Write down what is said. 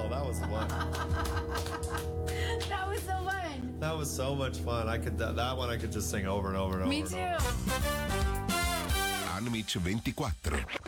Oh, that was fun. That was so fun. That was so much fun. That one I could just sing over and over and over. Me too. Anmich 24.